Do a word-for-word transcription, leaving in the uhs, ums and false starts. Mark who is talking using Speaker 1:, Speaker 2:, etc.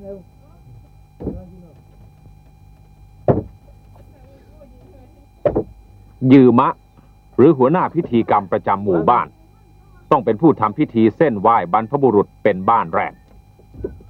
Speaker 1: ยืมะหรือหัวหน้าพิธีกรรมประจำหมู่บ้านต้องเป็นผู้ทำพิธีเส้นไหว้บรรพบุรุษเป็นบ้านแรก